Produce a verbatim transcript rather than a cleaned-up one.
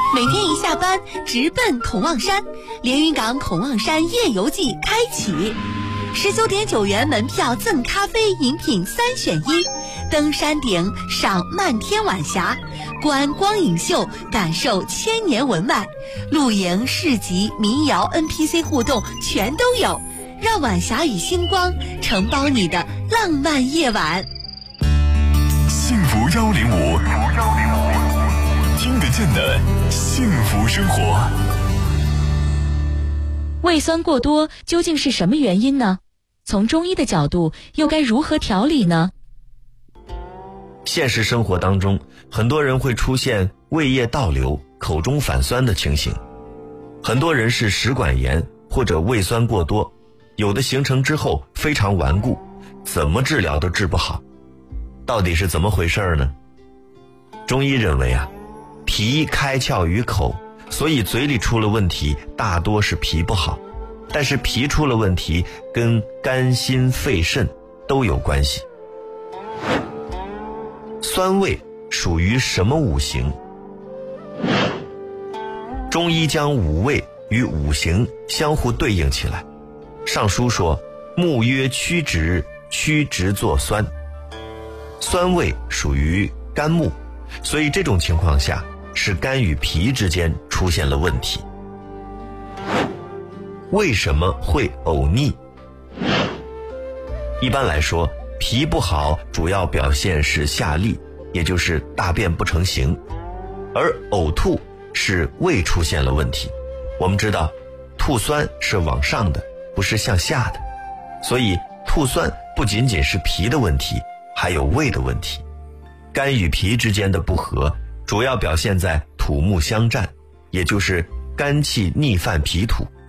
每天一下班直奔孔望山，连云港孔望山夜游季开启，十九点九元门票赠咖啡饮品三选一，登山顶赏漫天晚霞，观光影秀感受千年文脉，露营市集民谣 N P C 互动全都有，让晚霞与星光承包你的浪漫夜晚。 幸福幺零五，听得见的幸福生活。 胃酸过多究竟是什么原因呢？从中医的角度又该如何调理呢？ 现实生活当中，很多人会出现胃液倒流、口中反酸的情形。很多人是食管炎或者胃酸过多，有的形成之后非常顽固，怎么治疗都治不好。到底是怎么回事呢？中医认为啊，脾开窍于口，所以嘴里出了问题大多是脾不好，但是脾出了问题跟肝心肺肾都有关系。酸味属于什么五行？中医将五味与五行相互对应起来。上书说，木曰曲直，曲直作酸。酸味属于肝木，所以这种情况下是肝与脾之间出现了问题。为什么会呕逆？一般来说，脾不好主要表现是下痢，也就是大便不成形，而呕吐是胃出现了问题。我们知道吐酸是往上的，不是向下的，所以吐酸不仅仅是脾的问题，还有胃的问题。肝与脾之间的不和主要表现在土木相战，也就是肝气逆犯脾土，